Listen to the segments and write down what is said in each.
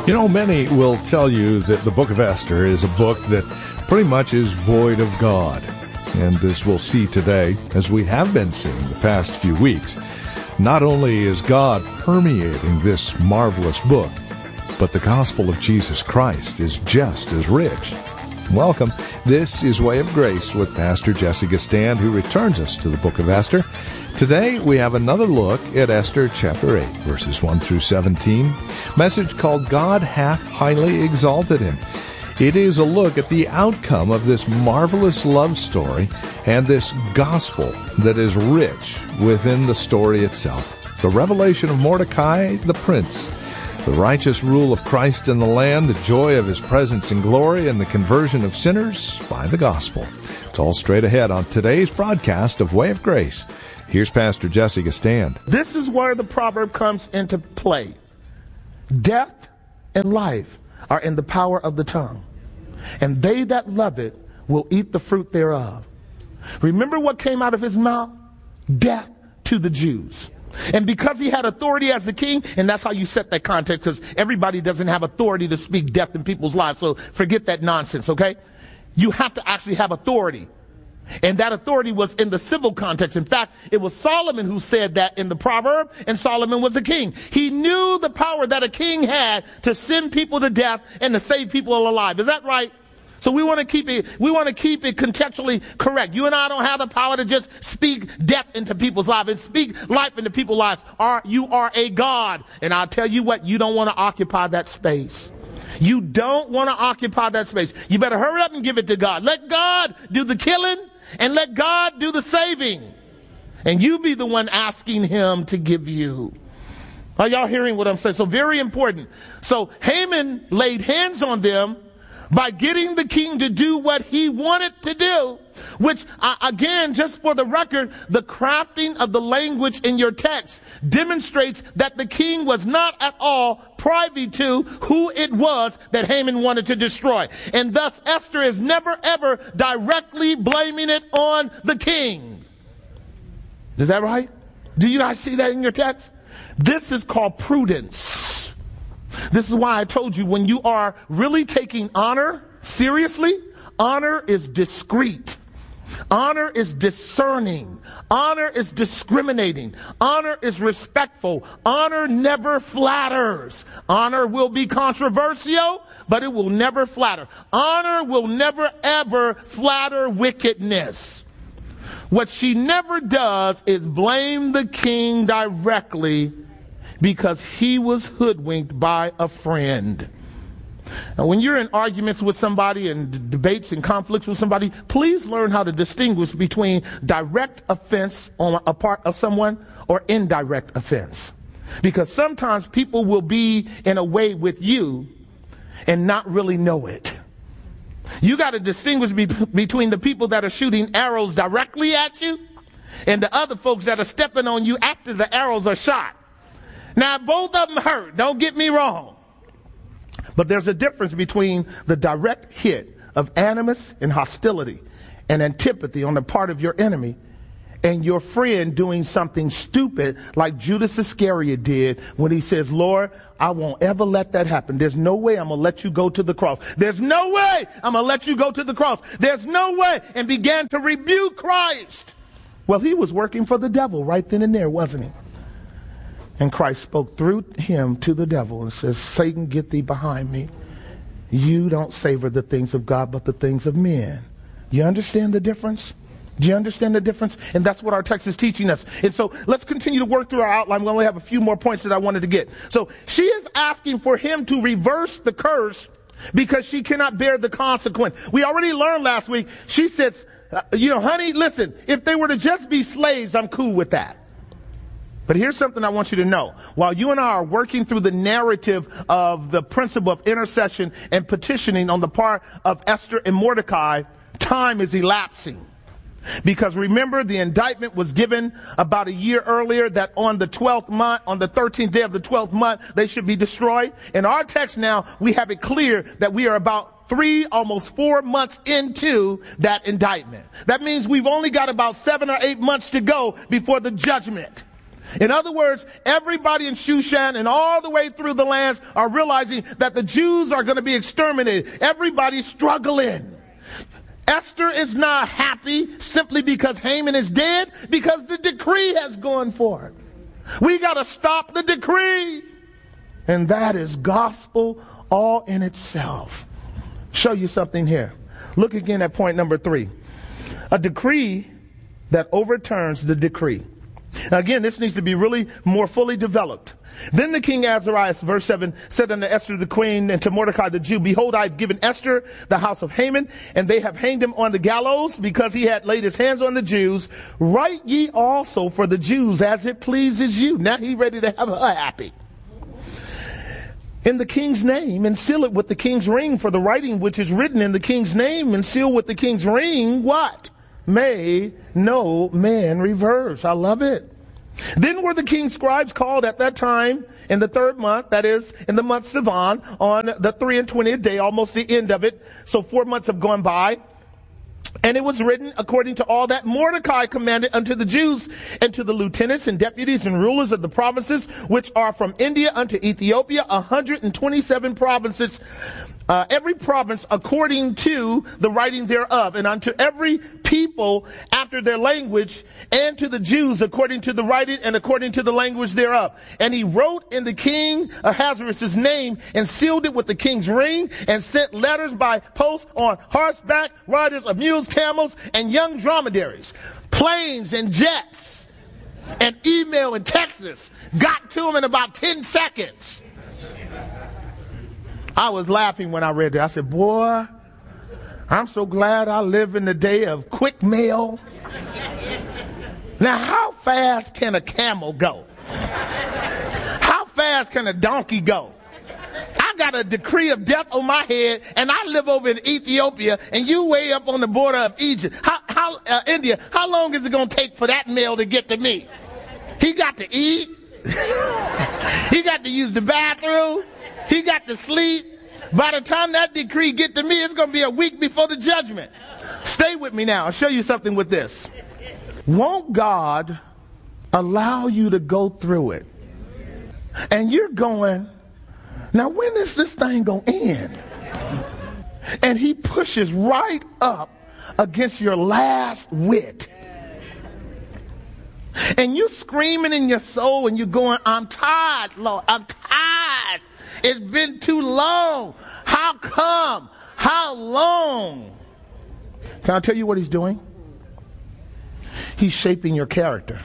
You know, many will tell you that the book of Esther is a book that pretty much is void of God. And as we'll see today, as we have been seeing the past few weeks, not only is God permeating this marvelous book, but the gospel of Jesus Christ is just as rich. Welcome. This is Way of Grace with Pastor Jesse Gistand, who returns us to the book of Esther. Today, we have another look at Esther chapter 8, verses 1 through 17, message called God Hath Highly Exalted Him. It is a look at the outcome of this marvelous love story and this gospel that is rich within the story itself. The revelation of Mordecai, the prince, the righteous rule of Christ in the land, the joy of his presence and glory, and the conversion of sinners by the gospel. It's all straight ahead on today's broadcast of Way of Grace. Here's Pastor Jesse Gistand. This is where the proverb comes into play. Death and life are in the power of the tongue, and they that love it will eat the fruit thereof. Remember what came out of his mouth? Death to the Jews. And because he had authority as the king, and that's how you set that context, because everybody doesn't have authority to speak death in people's lives, so forget that nonsense, okay? You have to actually have authority. And that authority was in the civil context. In fact, it was Solomon who said that in the proverb, and Solomon was a king. He knew the power that a king had to send people to death and to save people alive. Is that right? So we want to keep it contextually correct. You and I don't have the power to just speak death into people's lives and speak life into people's lives. You are a God. And I'll tell you what, you don't want to occupy that space. You don't want to occupy that space. You better hurry up and give it to God. Let God do the killing and let God do the saving. And you be the one asking him to give you. Are y'all hearing what I'm saying? So very important. So Haman laid hands on them by getting the king to do what he wanted to do, which, again, just for the record, the crafting of the language in your text demonstrates that the king was not at all privy to who it was that Haman wanted to destroy. And thus, Esther is never, ever directly blaming it on the king. Is that right? Do you guys see that in your text? This is called prudence. This is why I told you, when you are really taking honor seriously, honor is discreet. Honor is discerning. Honor is discriminating. Honor is respectful. Honor never flatters. Honor will be controversial, but it will never flatter. Honor will never ever flatter wickedness. What she never does is blame the king directly because he was hoodwinked by a friend. Now, when you're in arguments with somebody and debates and conflicts with somebody, please learn how to distinguish between direct offense on a part of someone or indirect offense. Because sometimes people will be in a way with you and not really know it. You got to distinguish between the people that are shooting arrows directly at you and the other folks that are stepping on you after the arrows are shot. Now, both of them hurt. Don't get me wrong. But there's a difference between the direct hit of animus and hostility and antipathy on the part of your enemy and your friend doing something stupid like Judas Iscariot did when he says, Lord, I won't ever let that happen. There's no way I'm going to let you go to the cross. There's no way I'm going to let you go to the cross. There's no way. And began to rebuke Christ. Well, he was working for the devil right then and there, wasn't he? And Christ spoke through him to the devil and says, Satan, get thee behind me. You don't savor the things of God, but the things of men. You understand the difference? Do you understand the difference? And that's what our text is teaching us. And so let's continue to work through our outline. We only have a few more points that I wanted to get. So she is asking for him to reverse the curse because she cannot bear the consequence. We already learned last week. She says, honey, listen, if they were to just be slaves, I'm cool with that. But here's something I want you to know. While you and I are working through the narrative of the principle of intercession and petitioning on the part of Esther and Mordecai, time is elapsing. Because remember, the indictment was given about a year earlier that on the 12th month, on the 13th day of the 12th month, they should be destroyed. In our text now, we have it clear that we are about 3, almost 4 months into that indictment. That means we've only got about 7 or 8 months to go before the judgment. In other words, everybody in Shushan and all the way through the lands are realizing that the Jews are going to be exterminated. Everybody's struggling. Esther is not happy simply because Haman is dead, because the decree has gone forth. We got to stop the decree. And that is gospel all in itself. Show you something here. Look again at point number 3. A decree that overturns the decree. Now again, this needs to be really more fully developed. Then the king Azarias, verse 7, said unto Esther the queen and to Mordecai the Jew, Behold, I have given Esther the house of Haman, and they have hanged him on the gallows because he had laid his hands on the Jews. Write ye also for the Jews as it pleases you. Now he ready to have her happy. In the king's name, and seal it with the king's ring, for the writing which is written in the king's name and seal with the king's ring, what? May no man reverse. I love it. Then were the king's scribes called at that time in the 3rd month, that is, in the month Sivan, on the 23rd day, almost the end of it. So 4 months have gone by. And it was written according to all that Mordecai commanded unto the Jews and to the lieutenants and deputies and rulers of the provinces which are from India unto Ethiopia, 127 provinces, every province according to the writing thereof, and unto every people after their language, and to the Jews according to the writing and according to the language thereof. And he wrote in the king Ahasuerus' name and sealed it with the king's ring and sent letters by post on horseback, riders of mules, camels, and young dromedaries, planes and jets, and email and texts got to him in about 10 seconds. I was laughing when I read that. I said, boy, I'm so glad I live in the day of quick mail. Now, how fast can a camel go? How fast can a donkey go? I got a decree of death on my head, and I live over in Ethiopia, and you way up on the border of Egypt. India, how long is it going to take for that mail to get to me? He got to eat. He got to use the bathroom. He got to sleep. By the time that decree get to me, it's going to be a week before the judgment. Stay with me now. I'll show you something with this. Won't God allow you to go through it? And you're going, now when is this thing going to end? And he pushes right up against your last wit. And you're screaming in your soul and you're going, I'm tired, Lord. I'm tired. It's been too long. How come? How long? Can I tell you what he's doing? He's shaping your character.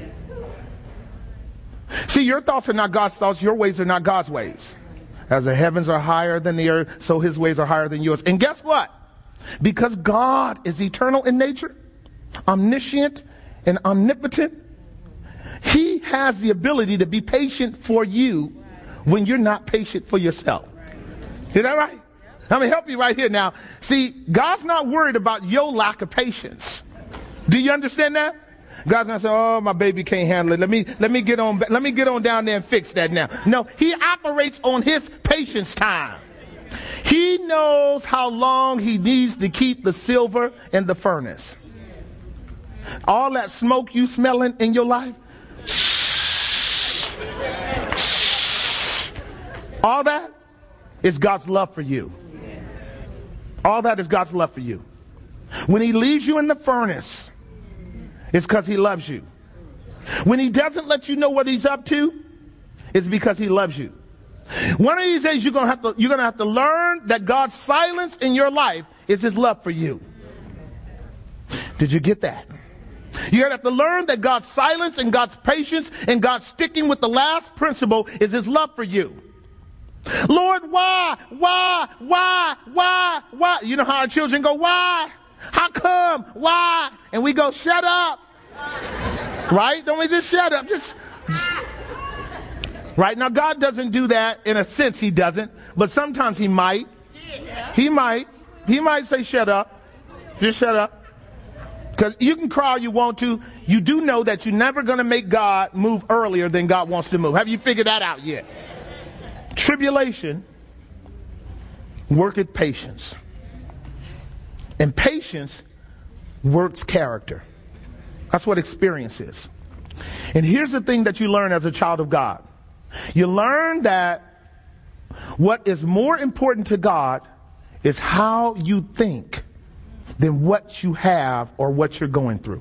See, your thoughts are not God's thoughts. Your ways are not God's ways. As the heavens are higher than the earth, so his ways are higher than yours. And guess what? Because God is eternal in nature, omniscient and omnipotent, he has the ability to be patient for you when you're not patient for yourself. Is that right? Let me help you right here now. See, God's not worried about your lack of patience. Do you understand that? God's not saying, oh, my baby can't handle it. Let me get on down there and fix that now. No, he operates on his patience time. He knows how long he needs to keep the silver in the furnace. All that smoke you smelling in your life, all that is God's love for you. All that is God's love for you. When he leaves you in the furnace, it's because he loves you. When he doesn't let you know what he's up to, it's because he loves you. One of these days you're gonna have to learn that God's silence in your life is his love for you. Did you get that? You're gonna have to learn that God's silence and God's patience and God's sticking with the last principle is his love for you. Lord, why? You know how our children go, why? How come? Why? And we go, shut up. Right? Don't we just shut up? Right? Now, God doesn't do that. In a sense, he doesn't. But sometimes he might. He might say, shut up. Just shut up. Because you can cry all you want to. You do know that you're never going to make God move earlier than God wants to move. Have you figured that out yet? Tribulation worketh patience. And patience works character. That's what experience is. And here's the thing that you learn as a child of God. You learn that what is more important to God is how you think than what you have or what you're going through.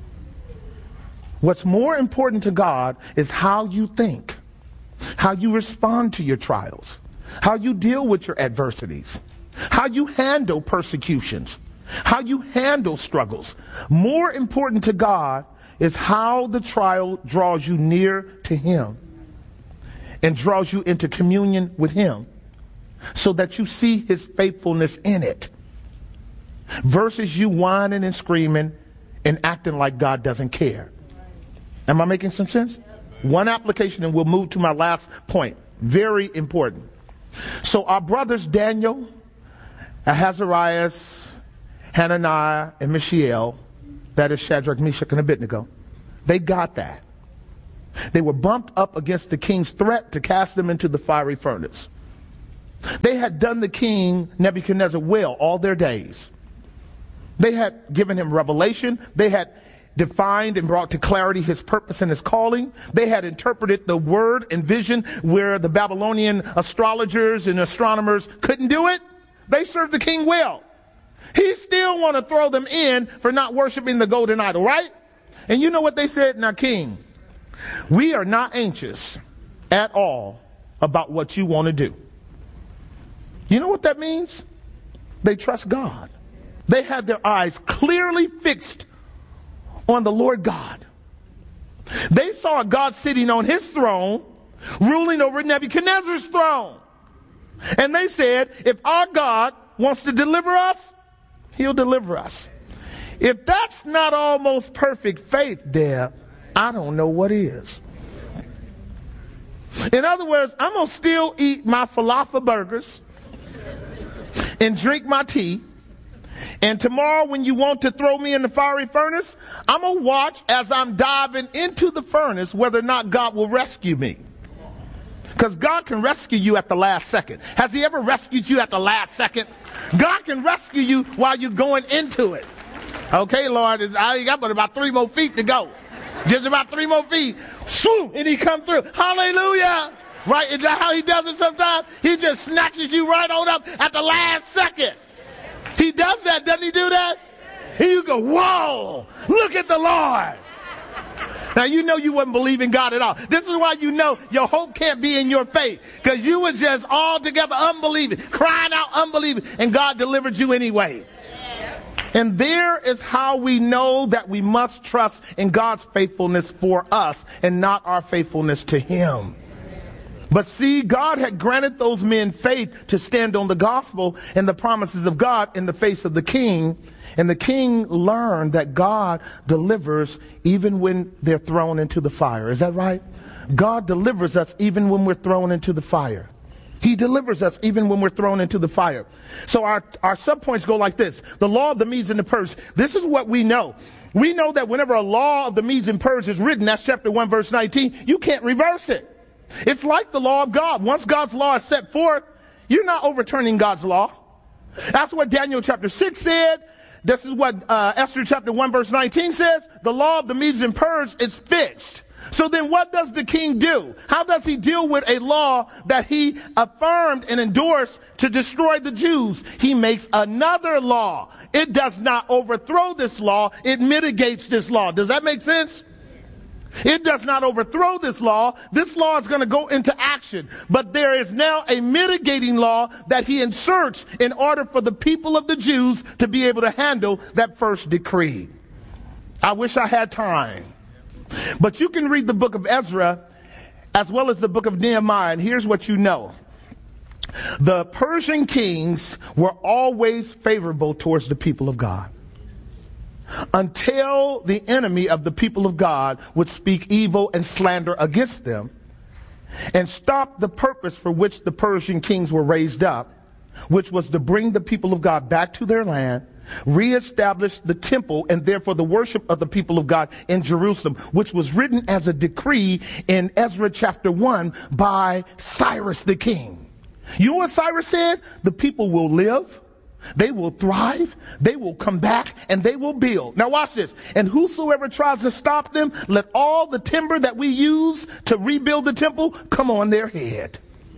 What's more important to God is how you think, how you respond to your trials, how you deal with your adversities, how you handle persecutions, how you handle struggles. More important to God is how the trial draws you near to Him and draws you into communion with Him so that you see His faithfulness in it versus you whining and screaming and acting like God doesn't care. Am I making some sense? One application and we'll move to my last point. Very important. So our brothers Daniel, Ahasuerus, Hananiah, and Mishael, that is Shadrach, Meshach, and Abednego, they got that. They were bumped up against the king's threat to cast them into the fiery furnace. They had done the king Nebuchadnezzar well all their days. They had given him revelation. They had defined and brought to clarity his purpose and his calling. They had interpreted the word and vision where the Babylonian astrologers and astronomers couldn't do it. They served the king well. He still want to throw them in for not worshiping the golden idol, right? And you know what they said? Now, king, we are not anxious at all about what you want to do. You know what that means? They trust God. They had their eyes clearly fixed on the Lord God. They saw God sitting on his throne, ruling over Nebuchadnezzar's throne. And they said, if our God wants to deliver us, he'll deliver us. If that's not almost perfect faith, Deb, I don't know what is. In other words, I'm going to still eat my falafel burgers and drink my tea. And tomorrow when you want to throw me in the fiery furnace, I'm going to watch as I'm diving into the furnace whether or not God will rescue me. Because God can rescue you at the last second. Has he ever rescued you at the last second? God can rescue you while you're going into it. Okay, Lord, I got but about 3 more feet to go. Just about 3 more feet. Swoop, and he come through. Hallelujah. Right? Is that how he does it sometimes? He just snatches you right on up at the last second. He does that, doesn't he do that? And you go, whoa, look at the Lord. Now, you know you wouldn't believe in God at all. This is why you know your hope can't be in your faith. Because you were just altogether unbelieving, crying out unbelieving, and God delivered you anyway. And there is how we know that we must trust in God's faithfulness for us and not our faithfulness to him. But see, God had granted those men faith to stand on the gospel and the promises of God in the face of the king. And the king learned that God delivers even when they're thrown into the fire. Is that right? God delivers us even when we're thrown into the fire. He delivers us even when we're thrown into the fire. So our subpoints go like this. The law of the Medes and the Persians. This is what we know. We know that whenever a law of the Medes and Persians is written, that's chapter 1, verse 19, you can't reverse it. It's like the law of God. Once God's law is set forth, you're not overturning God's law. That's what Daniel chapter 6 said. This is what Esther chapter 1 verse 19 says. The law of the Medes and Persians is fixed. So then what does the king do? How does he deal with a law that he affirmed and endorsed to destroy the Jews? He makes another law. It does not overthrow this law. It mitigates this law. Does that make sense? It does not overthrow this law. This law is going to go into action. But there is now a mitigating law that he inserts in order for the people of the Jews to be able to handle that first decree. I wish I had time. But you can read the book of Ezra as well as the book of Nehemiah, and here's what you know. The Persian kings were always favorable towards the people of God, until the enemy of the people of God would speak evil and slander against them and stop the purpose for which the Persian kings were raised up, which was to bring the people of God back to their land, reestablish the temple and therefore the worship of the people of God in Jerusalem, which was written as a decree in Ezra chapter 1 by Cyrus the king. You know what Cyrus said? The people will live, They will thrive, they will come back, and they will build. Now watch this. And whosoever tries to stop them, let all the timber that we use to rebuild the temple come on their head.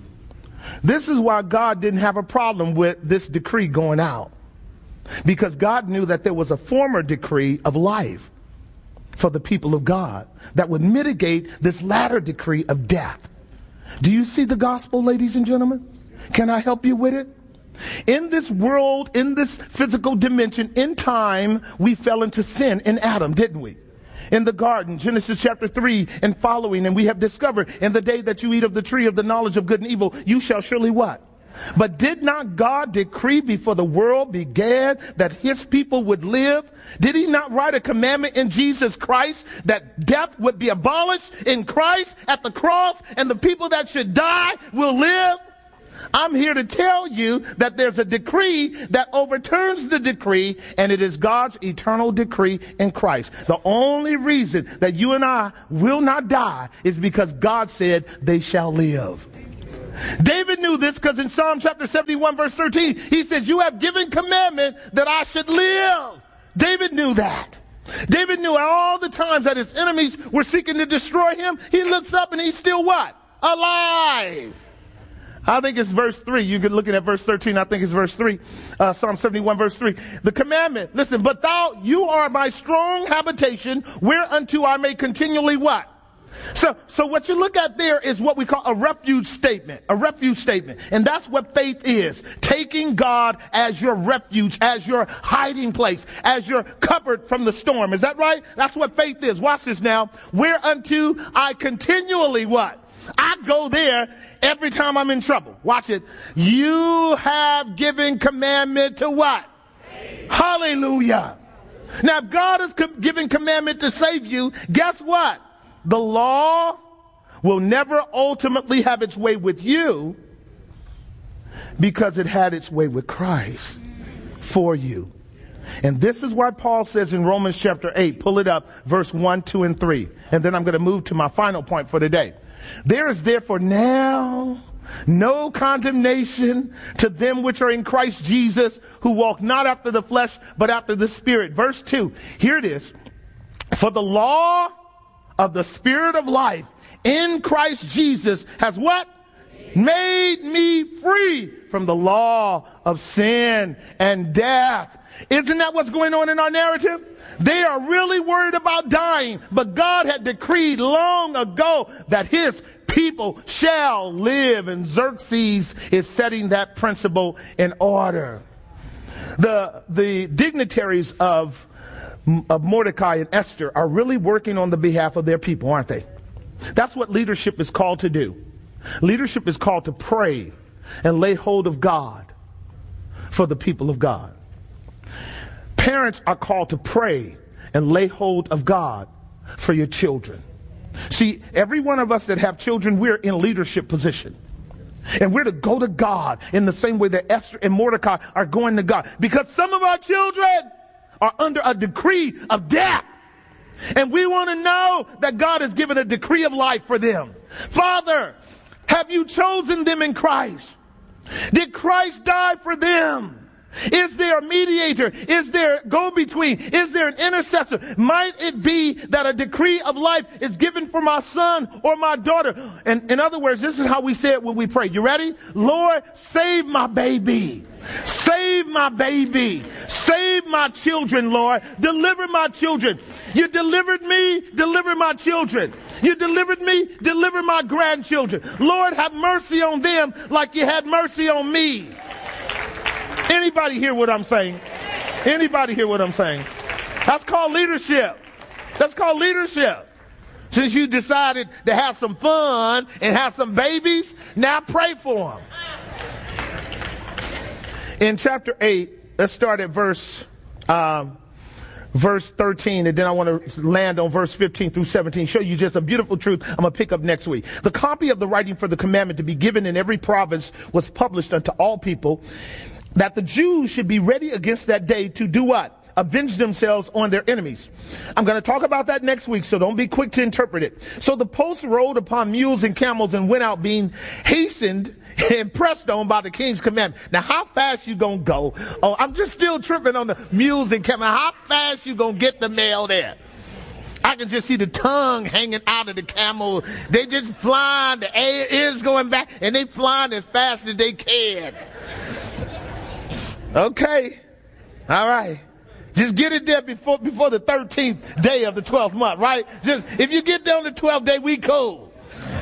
This is why God didn't have a problem with this decree going out. Because God knew that there was a former decree of life for the people of God that would mitigate this latter decree of death. Do you see the gospel, ladies and gentlemen? Can I help you with it? In this world, in this physical dimension, in time, we fell into sin in Adam, didn't we? In the garden, Genesis chapter 3 and following, and we have discovered, in the day that you eat of the tree of the knowledge of good and evil, you shall surely what? But did not God decree before the world began that his people would live? Did he not write a commandment in Jesus Christ that death would be abolished in Christ at the cross, and the people that should die will live? I'm here to tell you that there's a decree that overturns the decree, and it is God's eternal decree in Christ. The only reason that you and I will not die is because God said they shall live. David knew this because in Psalm chapter 71 verse 13, he says, you have given commandment that I should live. David knew that. David knew all the times that his enemies were seeking to destroy him. He looks up and he's still what? Alive. I think it's verse 3. You can look at verse 13. I think it's verse 3. Psalm 71 verse 3. The commandment. Listen, but you are my strong habitation, whereunto I may continually what? So what you look at there is what we call a refuge statement. A refuge statement. And that's what faith is. Taking God as your refuge, as your hiding place, as your cupboard from the storm. Is that right? That's what faith is. Watch this now. Whereunto I continually what? I go there every time I'm in trouble. Watch it. You have given commandment to what? Hallelujah. Now, if God has given commandment to save you, guess what? The law will never ultimately have its way with you because it had its way with Christ for you. And this is why Paul says in Romans chapter 8, pull it up, verse 1, 2, and 3. And then I'm going to move to my final point for today. There is therefore now no condemnation to them which are in Christ Jesus, who walk not after the flesh, but after the Spirit. Verse 2, here it is. For the law of the Spirit of life in Christ Jesus has what? Made me free from the law of sin and death. Isn't that what's going on in our narrative? They are really worried about dying, but God had decreed long ago that his people shall live, and Xerxes is setting that principle in order. The dignitaries of Mordecai and Esther are really working on the behalf of their people, aren't they? That's what leadership is called to do. Leadership is called to pray and lay hold of God for the people of God. Parents are called to pray and lay hold of God for your children. See, every one of us that have children, we're in leadership position. And we're to go to God in the same way that Esther and Mordecai are going to God. Because some of our children are under a decree of death. And we want to know that God has given a decree of life for them. Father, have you chosen them in Christ? Did Christ die for them? Is there a mediator? Is there a go-between? Is there an intercessor? Might it be that a decree of life is given for my son or my daughter? And in other words, this is how we say it when we pray. You ready? Lord, save my baby. Save my baby. Save my children, Lord. Deliver my children. You delivered me, deliver my children. You delivered me, deliver my grandchildren. Lord, have mercy on them like you had mercy on me. Anybody hear what I'm saying? Anybody hear what I'm saying? That's called leadership. That's called leadership. Since you decided to have some fun and have some babies, now pray for them. In chapter 8, let's start at verse 13, and then I want to land on verse 15 through 17, show you just a beautiful truth I'm going to pick up next week. The copy of the writing for the commandment to be given in every province was published unto all people, that the Jews should be ready against that day to do what? avenge themselves on their enemies. I'm going to talk about that next week, so don't be quick to interpret it. So the post rode upon mules and camels and went out, being hastened and pressed on by the king's commandment. Now, how fast you going to go? Oh, I'm just still tripping on the mules and camels. How fast you going to get the mail there? I can just see the tongue hanging out of the camel. They just flying, the air is going back, and they flying as fast as they can. Okay. All right. Just get it there before the 13th day of the 12th month, right? Just, if you get there on the 12th day, we cool.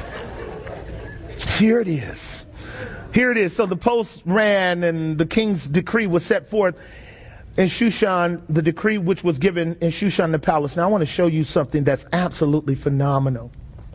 Here it is. Here it is. So the post ran, and the king's decree was set forth in Shushan, the decree which was given in Shushan the palace. Now I want to show you something that's absolutely phenomenal.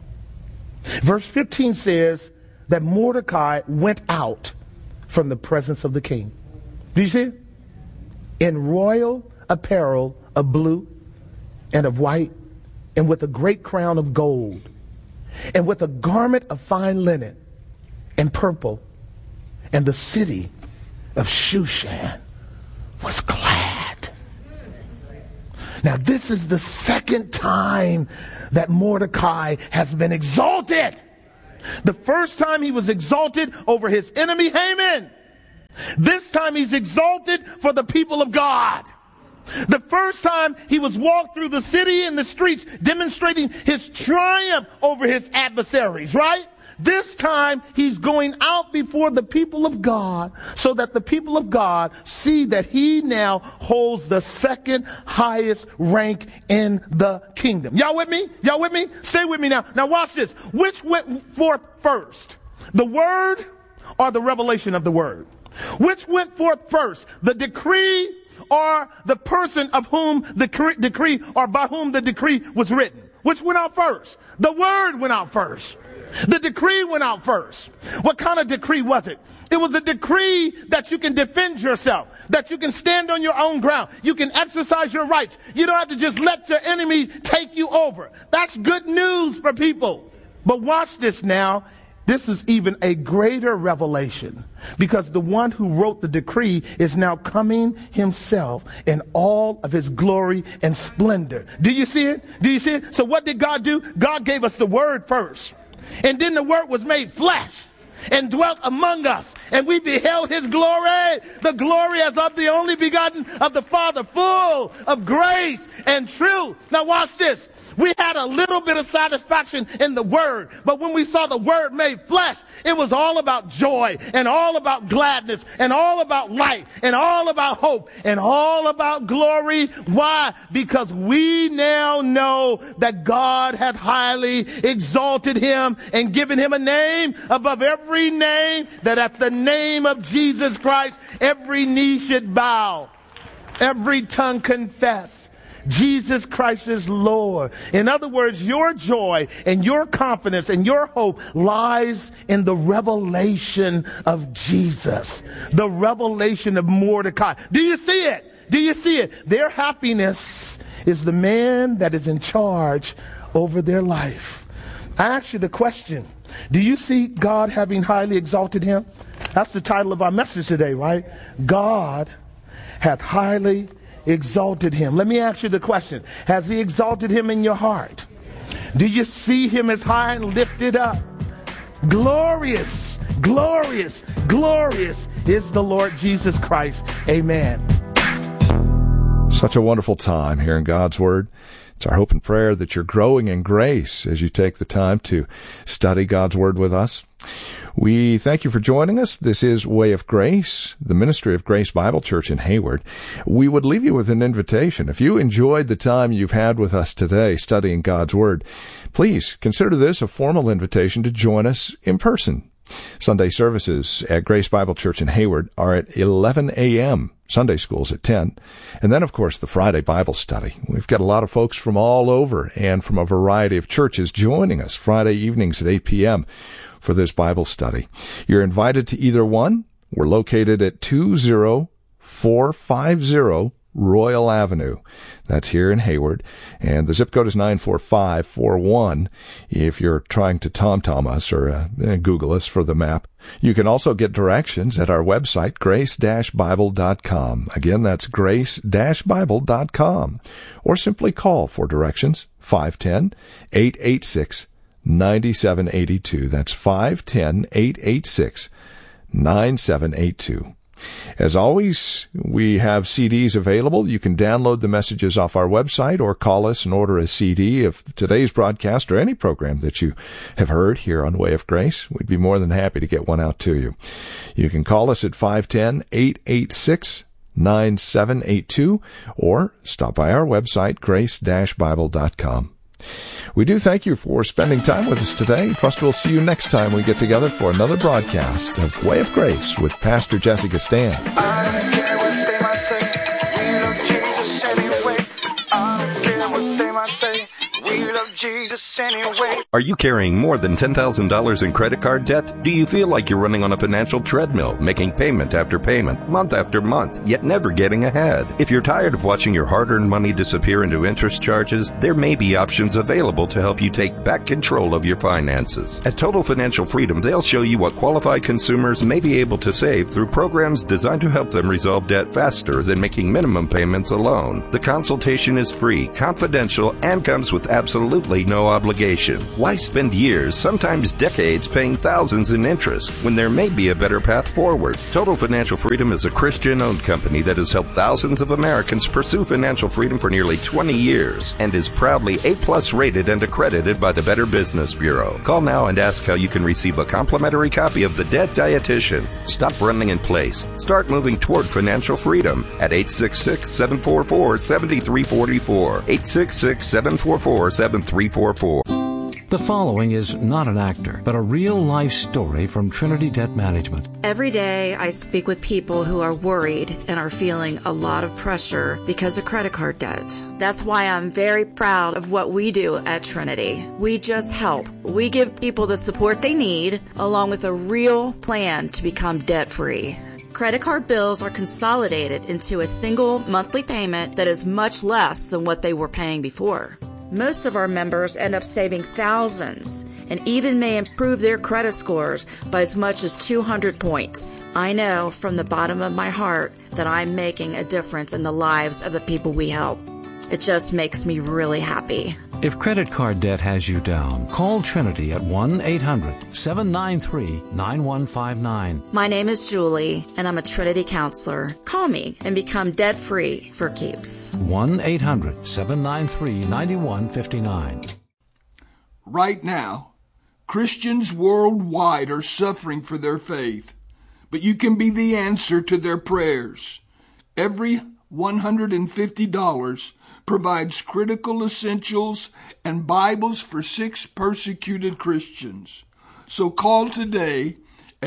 Verse 15 says that Mordecai went out from the presence of the king. Do you see it? In royal apparel of blue and of white, and with a great crown of gold, and with a garment of fine linen and purple, and the city of Shushan was glad. Now this is the second time that Mordecai has been exalted. The first time he was exalted over his enemy Haman. This time he's exalted for the people of God. The first time he was walked through the city and the streets demonstrating his triumph over his adversaries, right? This time he's going out before the people of God so that the people of God see that he now holds the second highest rank in the kingdom. Y'all with me? Y'all with me? Stay with me now. Now watch this. Which went forth first? The word or the revelation of the word? Which went forth first? The decree or the person of whom the decree or by whom the decree was written? Which went out first? The word went out first. The decree went out first. What kind of decree was it? It was a decree that you can defend yourself, that you can stand on your own ground. You can exercise your rights. You don't have to just let your enemy take you over. That's good news for people. But watch this now. This is even a greater revelation, because the one who wrote the decree is now coming himself in all of his glory and splendor. Do you see it? Do you see it? So what did God do? God gave us the word first. And then the word was made flesh and dwelt among us, and we beheld his glory, the glory as of the only begotten of the Father, full of grace and truth. Now watch this. We had a little bit of satisfaction in the word, but when we saw the word made flesh, it was all about joy and all about gladness and all about light and all about hope and all about glory. Why? Because we now know that God hath highly exalted him and given him a name above every name, that at the name of Jesus Christ, every knee should bow, every tongue confess Jesus Christ is Lord. In other words, your joy and your confidence and your hope lies in the revelation of Jesus, the revelation of Mordecai. Do you see it? Do you see it? Their happiness is the man that is in charge over their life. I ask you the question, do you see God having highly exalted him? That's the title of our message today, right? God hath highly exalted him. Let me ask you the question. Has he exalted him in your heart? Do you see him as high and lifted up? Glorious, glorious, glorious is the Lord Jesus Christ. Amen. Such a wonderful time here in God's Word. It's our hope and prayer that you're growing in grace as you take the time to study God's Word with us. We thank you for joining us. This is Way of Grace, the ministry of Grace Bible Church in Hayward. We would leave you with an invitation. If you enjoyed the time you've had with us today studying God's Word, please consider this a formal invitation to join us in person. Sunday services at Grace Bible Church in Hayward are at 11 a.m., Sunday school's at 10, and then, of course, the Friday Bible study. We've got a lot of folks from all over and from a variety of churches joining us Friday evenings at 8 p.m. for this Bible study. You're invited to either one. We're located at 20450 Royal Avenue. That's here in Hayward. And the zip code is 94541 if you're trying to TomTom us or Google us for the map. You can also get directions at our website, grace-bible.com. Again, that's grace-bible.com. Or simply call for directions, 510-886-9782. That's 510-886-9782. As always, we have CDs available. You can download the messages off our website or call us and order a CD of today's broadcast or any program that you have heard here on Way of Grace. We'd be more than happy to get one out to you. You can call us at 510-886-9782 or stop by our website, grace-bible.com. We do thank you for spending time with us today. Trust we'll see you next time we get together for another broadcast of Way of Grace with Pastor Jessica Stan. I don't care what they might say, we love Jesus anyway. I don't care what they might say, we love Jesus anyway. Are you carrying more than $10,000 in credit card debt? Do you feel like you're running on a financial treadmill, making payment after payment, month after month, yet never getting ahead? If you're tired of watching your hard-earned money disappear into interest charges, there may be options available to help you take back control of your finances. At Total Financial Freedom, they'll show you what qualified consumers may be able to save through programs designed to help them resolve debt faster than making minimum payments alone. The consultation is free, confidential, and comes with absolutely no obligation. Why spend years, sometimes decades, paying thousands in interest when there may be a better path forward? Total Financial Freedom is a Christian-owned company that has helped thousands of Americans pursue financial freedom for nearly 20 years and is proudly A+ rated and accredited by the Better Business Bureau. Call now and ask how you can receive a complimentary copy of The Debt Dietitian. Stop running in place. Start moving toward financial freedom at 866-744-7344. 866-744-7344. The following is not an actor, but a real-life story from Trinity Debt Management. Every day I speak with people who are worried and are feeling a lot of pressure because of credit card debt. That's why I'm very proud of what we do at Trinity. We just help. We give people the support they need, along with a real plan to become debt-free. Credit card bills are consolidated into a single monthly payment that is much less than what they were paying before. Most of our members end up saving thousands and even may improve their credit scores by as much as 200 points. I know from the bottom of my heart that I'm making a difference in the lives of the people we help. It just makes me really happy. If credit card debt has you down, call Trinity at 1-800-793-9159. My name is Julie, and I'm a Trinity counselor. Call me and become debt-free for keeps. 1-800-793-9159. Right now, Christians worldwide are suffering for their faith, but you can be the answer to their prayers. Every $150 provides critical essentials and Bibles for 6 persecuted Christians. So call today at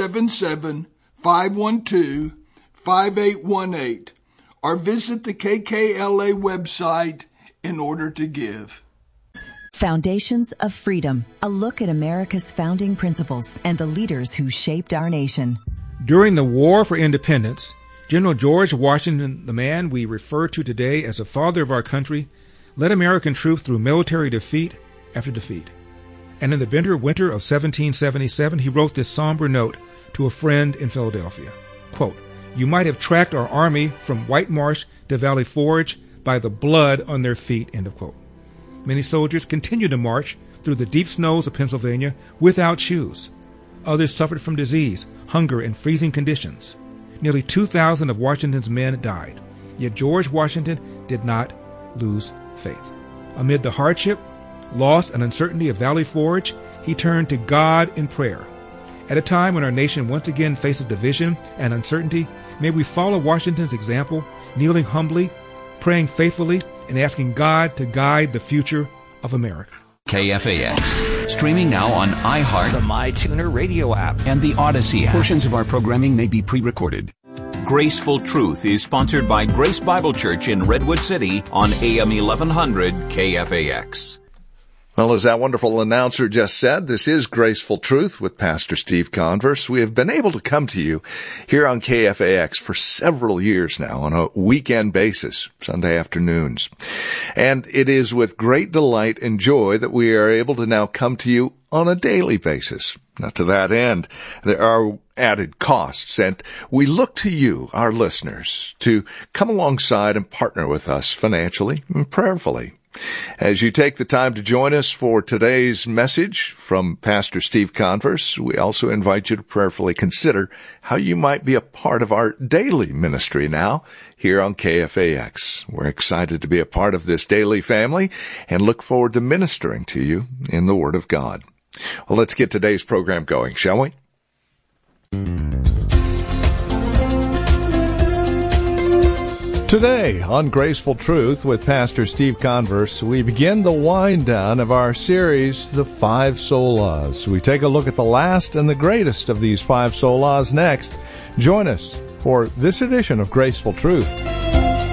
877-512-5818 or visit the KKLA website in order to give. Foundations of Freedom, a look at America's founding principles and the leaders who shaped our nation. During the War for Independence, General George Washington, the man we refer to today as the father of our country, led American troops through military defeat after defeat. And in the bitter winter of 1777, he wrote this somber note to a friend in Philadelphia. Quote, "You might have tracked our army from White Marsh to Valley Forge by the blood on their feet," end of quote. Many soldiers continued to march through the deep snows of Pennsylvania without shoes. Others suffered from disease, hunger, and freezing conditions. Nearly 2,000 of Washington's men died. Yet George Washington did not lose faith. Amid the hardship, loss, and uncertainty of Valley Forge, he turned to God in prayer. At a time when our nation once again faces division and uncertainty, may we follow Washington's example, kneeling humbly, praying faithfully, and asking God to guide the future of America. KFAX. Streaming now on iHeart, the MyTuner radio app, and the Odyssey app. Portions of our programming may be pre-recorded. Graceful Truth is sponsored by Grace Bible Church in Redwood City on AM 1100 KFAX. Well, as that wonderful announcer just said, this is Graceful Truth with Pastor Steve Converse. We have been able to come to you here on KFAX for several years now on a weekend basis, Sunday afternoons. And it is with great delight and joy that we are able to now come to you on a daily basis. Now, to that end, there are added costs, and we look to you, our listeners, to come alongside and partner with us financially and prayerfully. As you take the time to join us for today's message from Pastor Steve Converse, we also invite you to prayerfully consider how you might be a part of our daily ministry now here on KFAX. We're excited to be a part of this daily family and look forward to ministering to you in the Word of God. Well, let's get today's program going, shall we? Today on Graceful Truth with Pastor Steve Converse, we begin the wind down of our series, The 5 Solas. We take a look at the last and the greatest of these 5 solas next. Join us for this edition of Graceful Truth.